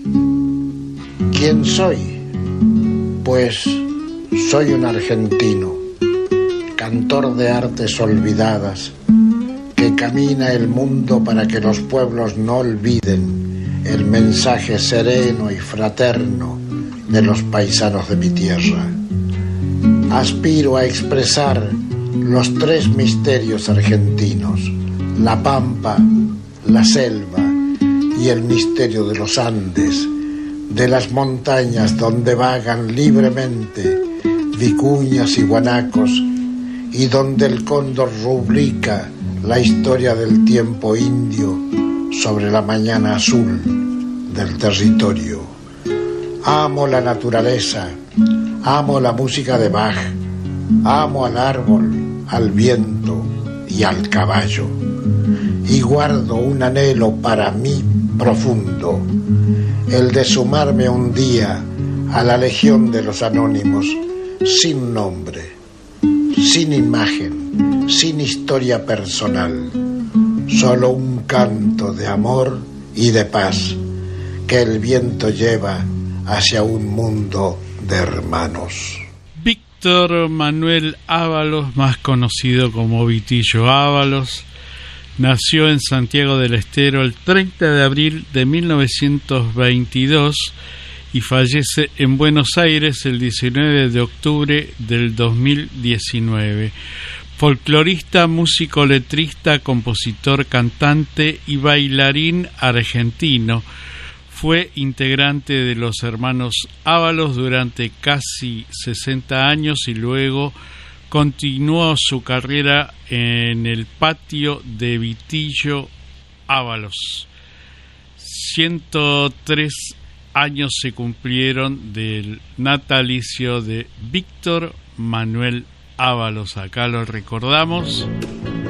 ¿Quién soy? Pues soy un argentino, cantor de artes olvidadas, que camina el mundo para que los pueblos no olviden el mensaje sereno y fraterno de los paisanos de mi tierra. Aspiro a expresar los tres misterios argentinos: la pampa, la selva y el misterio de los Andes, de las montañas donde vagan libremente vicuñas y guanacos y donde el cóndor rubrica la historia del tiempo indio sobre la mañana azul del territorio. Amo la naturaleza, amo la música de Bach, amo al árbol, al viento y al caballo, y guardo un anhelo para mí profundo, el de sumarme un día a la legión de los anónimos, sin nombre, sin imagen, sin historia personal, solo un canto de amor y de paz que el viento lleva hacia un mundo de hermanos. Víctor Manuel Ábalos, más conocido como Vitillo Ábalos, nació en Santiago del Estero el 30 de abril de 1922 y fallece en Buenos Aires el 19 de octubre del 2019. Folclorista, músico, letrista, compositor, cantante y bailarín argentino. Fue integrante de los hermanos Ábalos durante casi 60 años y luego continuó su carrera en el patio de Vitillo Ábalos. 103 años se cumplieron del natalicio de Víctor Manuel Ábalos. Acá lo recordamos.